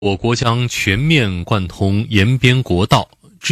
我国将全面贯通沿边国道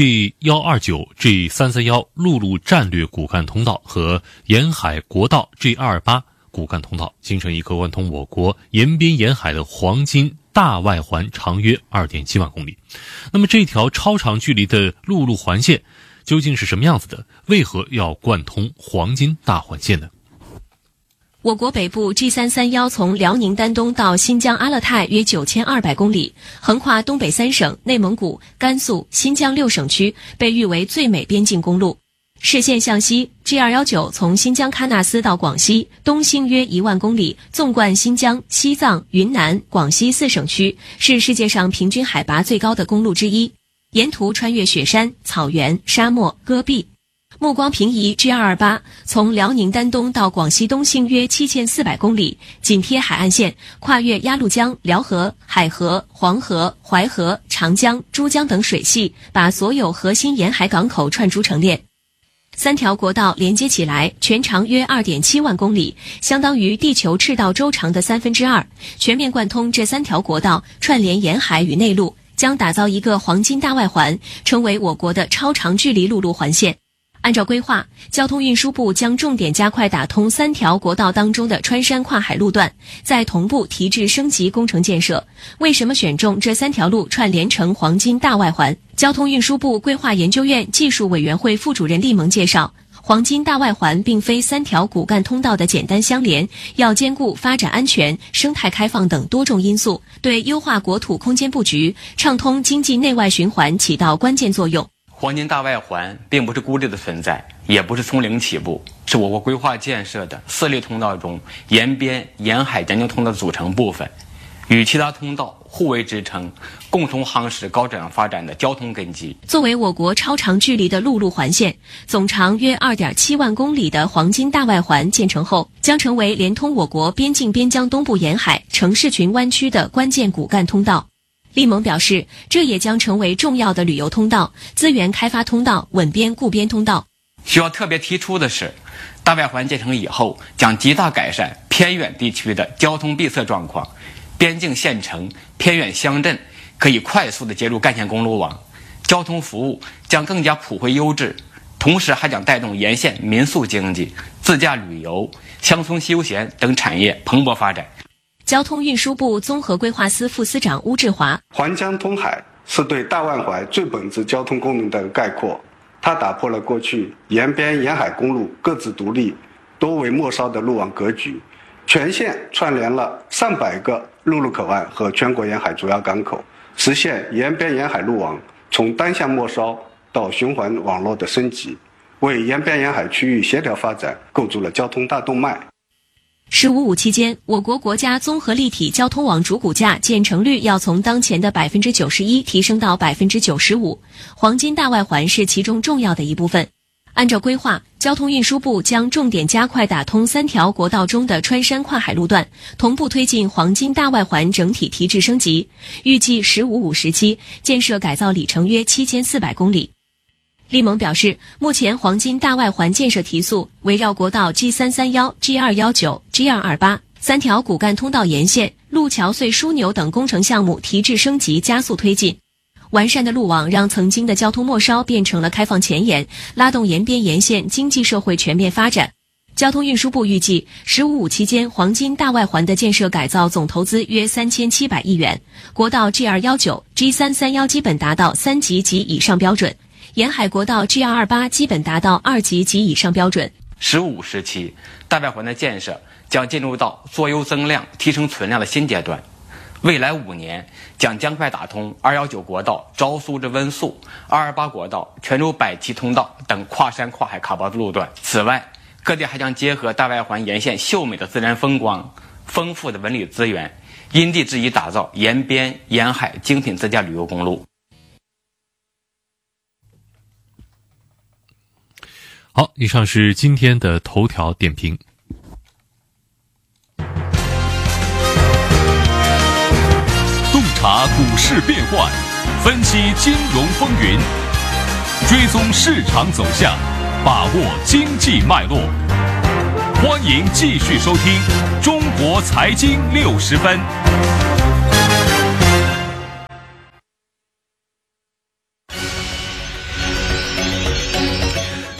G129、G331 陆路战略骨干通道和沿海国道 G228 骨干通道，形成一个贯通我国沿边沿海的黄金大外环，长约 2.7万公里。那么这条超长距离的陆路环线究竟是什么样子的？为何要贯通黄金大环线呢？ 我国北部 G331 从辽宁丹东到新疆阿勒泰约9200公里，横跨东北3省、内蒙古、甘肃、新疆6省区，被誉为最美边境公路。视线向西 ，G219 从新疆喀纳斯到广西，东兴约1万公里，纵贯新疆、西藏、云南、广西4省区，是世界上平均海拔最高的公路之一。沿途穿越雪山、草原、沙漠、戈壁。目光平移 G228 从辽宁丹东到广西东兴约7400公里，紧贴海岸线，跨越鸭绿江、辽河、海河、黄河、淮河、长江、珠江等水系，把所有核心沿海港口串珠成链。3条国道连接起来，全长约 2.7 万公里，相当于地球赤道周长的2/3。全面贯通这3条国道，串联沿海与内陆，将打造一个黄金大外环，成为我国的超长距离陆路环线。按照规划，交通运输部将重点加快打通3条国道当中的穿山跨海路段，再同步提质升级工程建设。为什么选中这3条路串联成黄金大外环？交通运输部规划研究院技术委员会副主任厉萌介绍，黄金大外环并非3条骨干通道的简单相连，要兼顾发展安全、生态开放等多重因素，对优化国土空间布局、畅通经济内外循环起到关键作用。 黄金大外环并不是孤立的存在，也不是从零起步，是我国规划建设的4类通道中沿边沿海研究通道的组成部分，与其他通道互为支撑，共同夯实高质量发展的交通根基。 作为我国超长距离的陆路环线，总长约 2.7 万公里的黄金大外环建成后，将成为连通我国边境边疆东部沿海城市群湾区的关键骨干通道。厉萌表示，这也将成为重要的旅游通道、资源开发通道、稳边固边通道。 需要特别提出的是，大外环建成以后，将极大改善偏远地区的交通闭塞状况，边境县城、偏远乡镇可以快速地接入干线公路网，交通服务将更加普惠优质，同时还将带动沿线民宿经济、自驾旅游、乡村休闲等产业蓬勃发展。 交通运输部综合规划司副司长邬志华： 环江通海是对大外环最本质交通功能的概括，它打破了过去沿边沿海公路各自独立、多为末梢的路网格局，全线串联了上百个陆路口岸和全国沿海主要港口，实现沿边沿海路网从单向末梢到循环网络的升级，为沿边沿海区域协调发展构筑了交通大动脉。 “15+5”期间，我国国家综合立体交通网主骨架建成率要从当前的 91% 提升到 95%， 黄金大外环是其中重要的一部分。按照规划，交通运输部将重点加快打通3条国道中的穿山跨海路段，同步推进黄金大外环整体提质升级，预计“15+5”时期建设改造里程约7400公里。厉萌表示，目前黄金大外环建设提速，围绕国道 G331、G219、G228 3条骨干通道沿线、路桥隧枢纽等工程项目提质升级加速推进。完善的路网让曾经的交通末梢变成了开放前沿，拉动沿边沿线经济社会全面发展。交通运输部预计，“15+5”期间黄金大外环的建设改造总投资约3700亿元，国道 G219、G331 基本达到3级及以上标准，沿海国道 G228 基本达到2级及以上标准。 “15+5”时期，大外环的建设将进入到作优增量、提升存量的新阶段。未来5年将加快打通219国道昭苏至温宿、228国道泉州百旗通道等跨山跨海卡包的路段。此外，各地还将结合大外环沿线秀美的自然风光、丰富的文旅资源，因地制宜打造沿边沿海精品自驾旅游公路。 好，以上是今天的头条点评。 洞察股市变幻，分析金融风云，追踪市场走向，把握经济脉络。欢迎继续收听《中国财经60分》。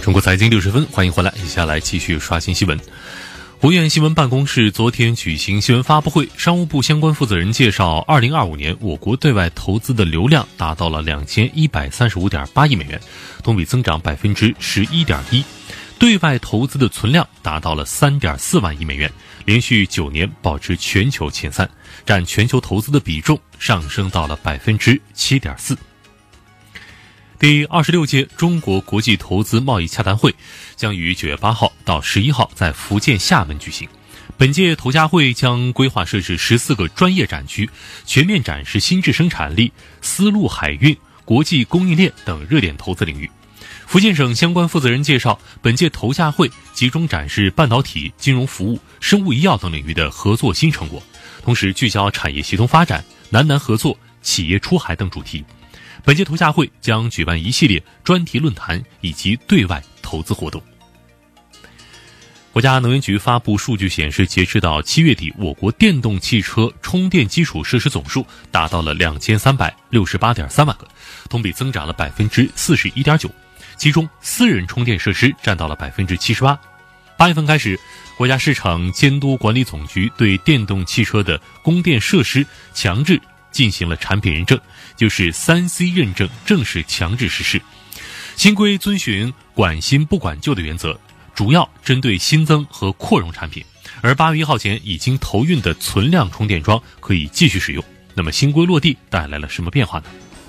中国财经60分，欢迎回来，接下来继续刷新新闻。国务院新闻办公室昨天举行新闻发布会，商务部相关负责人介绍，2025年我国对外投资的流量达到了2135.8亿美元，同比增长11.1%，对外投资的存量达到了3.4万亿美元，连续9年保持全球前3，占全球投资的比重上升到了7.4%。第26届中国国际投资贸易洽谈会将于9月8号到11号在福建厦门举行。本届投洽会将规划设置14个专业展区，全面展示新质生产力、丝路海运、国际供应链等热点投资领域。福建省相关负责人介绍，本届投洽会集中展示半导体、金融服务、生物医药等领域的合作新成果，同时聚焦产业协同发展、南南合作、企业出海等主题。本届投洽会将举办一系列专题论坛以及对外投资活动。国家能源局发布数据显示，截至到7月底，我国电动汽车充电基础设施总数达到了2368.3万个，同比增长了41.9%，其中私人充电设施占到了78%。8月份开始，国家市场监督管理总局对电动汽车的供电设施强制进行了产品认证，就是 3C 认证正式强制实施。新规遵循管新不管旧的原则，主要针对新增和扩容产品，而8月1号前已经投运的存量充电桩可以继续使用。那么新规落地带来了什么变化呢？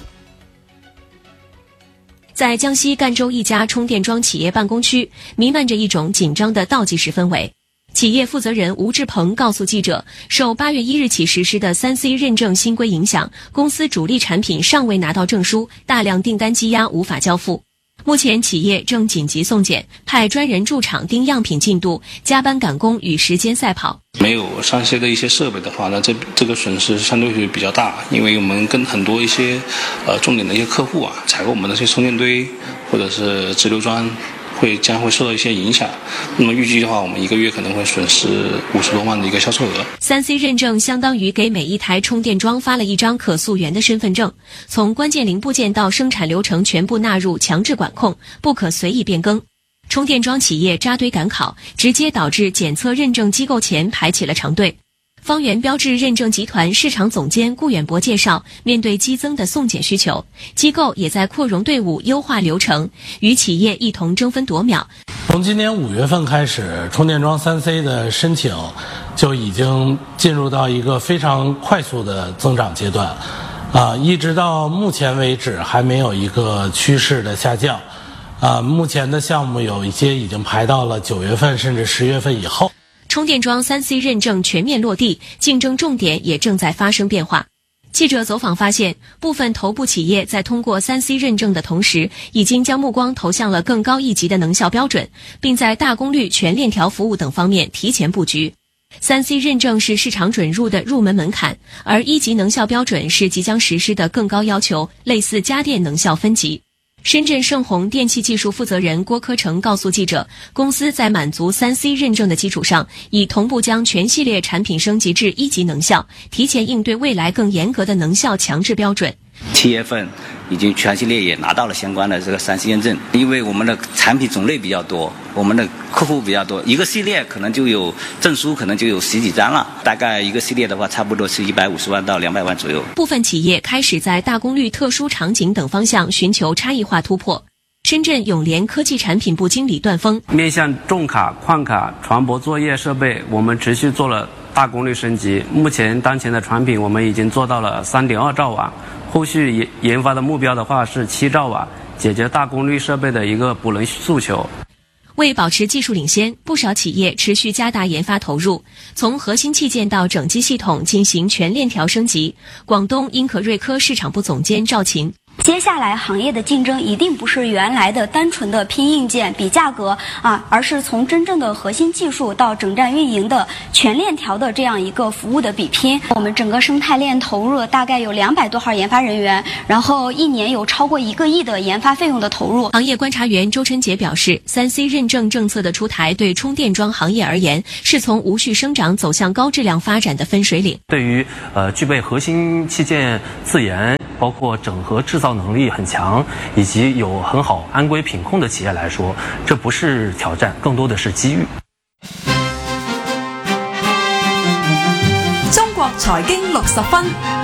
在江西赣州一家充电桩企业办公区，弥漫着一种紧张的倒计时氛围。企业负责人吴志鹏告诉记者，受8月1日起实施的 3C 认证新规影响，公司主力产品尚未拿到证书，大量订单积压无法交付。目前企业正紧急送检，派专人驻场盯样品进度，加班赶工与时间赛跑。 没有3C 的一些设备的话，那这个损失相对会比较大，因为我们跟很多一些重点的一些客户采购我们的这些充电堆或者是直流桩将会受到一些影响。那么预计的话，我们1个月可能会损失50多万的一个销售额。 3C 认证相当于给每一台充电桩发了一张可溯源的身份证，从关键零部件到生产流程全部纳入强制管控，不可随意变更。充电桩企业扎堆赶考，直接导致检测认证机构前排起了长队。方圆标致认证集团市场总监顾远博介绍，面对激增的送检需求，机构也在扩容队伍、优化流程，与企业一同争分夺秒。 从今年5月份开始，充电桩 3C 的申请就已经进入到一个非常快速的增长阶段，一直到目前为止还没有一个趋势的下降。目前的项目有一些已经排到了9月份甚至10月份以后。 充电桩 3C 认证全面落地，竞争重点也正在发生变化。记者走访发现，部分头部企业在通过 3C 认证的同时，已经将目光投向了更高一级的能效标准，并在大功率、全链条服务等方面提前布局。3C 认证是市场准入的入门门槛，而1级能效标准是即将实施的更高要求，类似家电能效分级。深圳盛虹电气技术负责人郭科成告诉记者，公司在满足 3C 认证的基础上，已同步将全系列产品升级至1级能效，提前应对未来更严格的能效强制标准。 7月份已经全系列也拿到了相关的这个3C 认证，因为我们的产品种类比较多，我们的客户比较多，一个系列可能就有证书，可能就有10几张了，大概一个系列的话差不多是150万到200万左右。 部分企业开始在大功率、特殊场景等方向寻求差异化突破。深圳永联科技产品部经理段峰， 面向重卡、矿卡、船舶作业设备，我们持续做了大功率升级，目前当前的产品我们已经做到了3.2兆瓦，后续研发的目标的话是7兆瓦，解决大功率设备的一个补能诉求。 为保持技术领先，不少企业持续加大研发投入，从核心器件到整机系统进行全链条升级。广东英可瑞科市场部总监赵琴， 接下来行业的竞争一定不是原来的单纯的拼硬件比价格而是从真正的核心技术到整站运营的全链条的这样一个服务的比拼。我们整个生态链投入了大概有200多号研发人员，然后1年有超过1个亿的研发费用的投入。 行业观察员周春杰表示， 3C 认证政策的出台对充电桩行业而言，是从无序生长走向高质量发展的分水岭。 对于具备核心器件自研包括整合制造能力很强，以及有很好安规品控的企业来说，这不是挑战，更多的是机遇。 中國財經60分。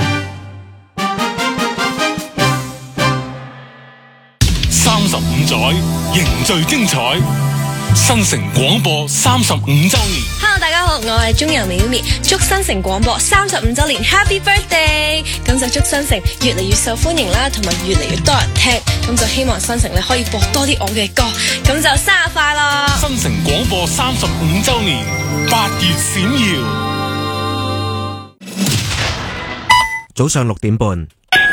35載凝聚精彩，新城廣播35週年。 Hello， 大家好，我係中油美咪，祝新城廣播35週年 Happy Birthday！ 咁就祝新城越嚟越受歡迎啦，同埋越嚟越多人聽，咁就希望新城咧可以播多啲我嘅歌，咁就生日快樂！ 新城廣播35週年，8月閃耀。 早上6點半。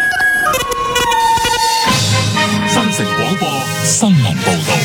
新城廣播新聞報道。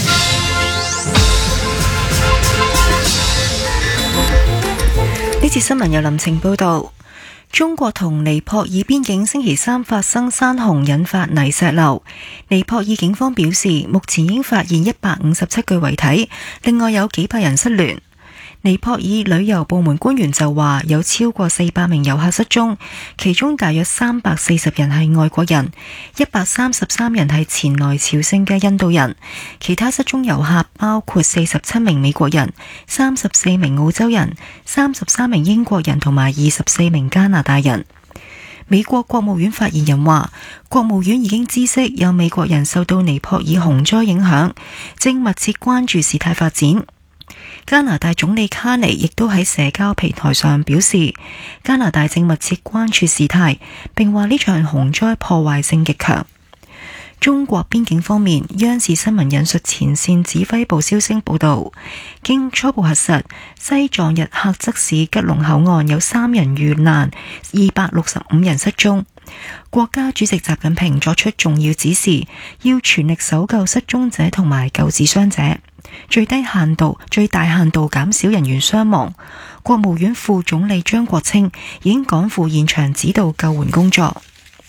呢次新聞由林晴報道。中國同尼泊爾邊境星期三發生山洪，引發泥石流。尼泊爾警方表示，目前已經發現157具遺體，另外有幾百人失聯。尼泊爾旅遊部門官員就話，有超過400名遊客失蹤，其中大約340人係外國人，133人係前來朝聖嘅印度人，其他失蹤遊客包括47名美國人、34名澳洲人、33名英國人同埋24名加拿大人。美國國務院發言人話，國務院已經知悉有美國人受到尼泊爾洪災影響，正密切關注事態發展。加拿大總理卡尼亦都喺社交平台上表示，加拿大正密切關注事態，並話呢場洪災破壞性極強。中國邊境方面，央視新聞引述前線指揮部消息報道，經初步核實，西藏日喀則市吉隆口岸有3人遇難，265人失蹤。國家主席習近平作出重要指示，要全力搜救失蹤者同埋救治傷者，最大限度減少人員傷亡。國務院副總理張國清已經趕赴現場指導救援工作。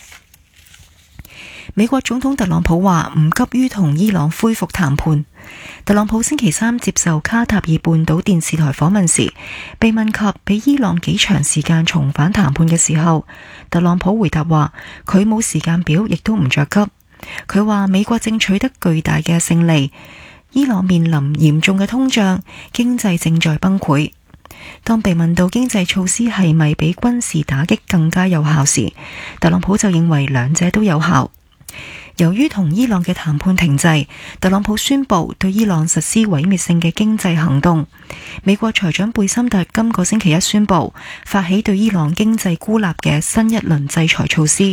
美國總統特朗普話唔急於同伊朗恢復談判。特朗普星期三接受卡塔爾半島電視台訪問時，被問及俾伊朗幾長時間重返談判嘅時候，特朗普回答話佢冇時間表，亦都唔着急。佢話美國正取得巨大嘅勝利，伊朗面臨嚴重嘅通脹，經濟正在崩潰。當被問到經濟措施係咪比軍事打擊更加有效時，特朗普就認為兩者都有效。由於同伊朗嘅談判停滯，特朗普宣布對伊朗實施毀滅性嘅經濟行動。美國財長貝森特今個星期一宣布發起對伊朗經濟孤立嘅新一輪制裁措施。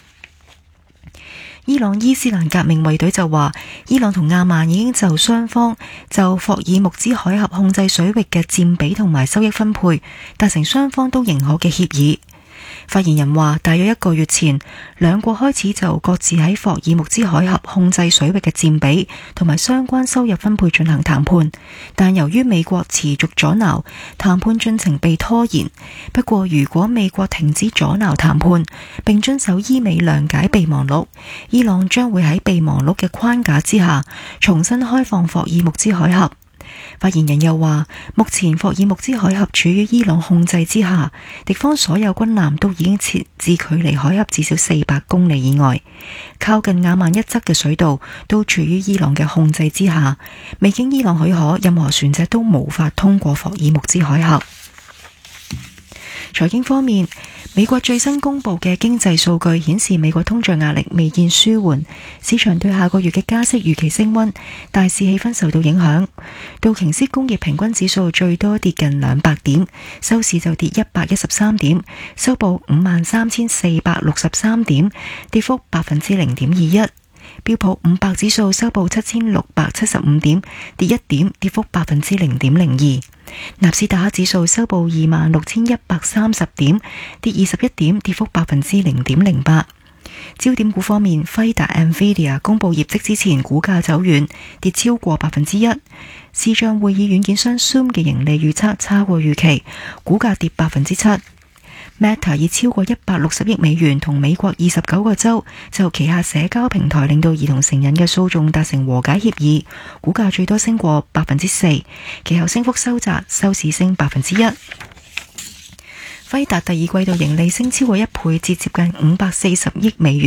伊朗伊斯蘭革命衛隊就話，伊朗同阿曼已經就雙方就霍爾木茲海峽控制水域嘅佔比同埋收益分配達成雙方都認可嘅協議。發言人話，大約1個月前，兩國開始就各自喺霍爾木茲海峽控制水域嘅佔比同埋相關收入分配進行談判，但由於美國持續阻撓，談判進程被拖延。不過，如果美國停止阻撓談判並遵守伊美諒解備忘錄，伊朗將會喺備忘錄嘅框架之下重新開放霍爾木茲海峽。發言人又話，目前霍爾木茲海峽處於伊朗控制之下，敵方所有軍艦都已經設置距離海峽至少400公里以外，靠近亞曼一側嘅水道都處於伊朗嘅控制之下，未經伊朗許可，任何船隻都無法通過霍爾木茲海峽。財經方面，美國最新公布嘅經濟數據顯示，美國通脹壓力未見舒緩，市場對下個月嘅加息預期升溫，大市氣氛受到影響。道瓊斯工業平均指數最多跌近200點，收市就跌113點，收報53,463點，跌幅0.21%。標普500指數收報7,675點，跌1點，跌幅0.02%。納斯達克指數收報26,130點，跌21點，跌幅0.08%。焦點股方面，輝達 Nvidia 公布業績之前，股價走軟，跌超過1%。視像會議軟件商 Zoom 嘅盈利預測差過預期，股價跌7%。Meta 以超過160億美元同美國29個州就旗下社交平台令到兒童成癮嘅訴訟達成和解協議，股價最多升過4%，其後升幅收窄，收市升1%。輝達第二季度盈利升超過1倍，至接近540億美元。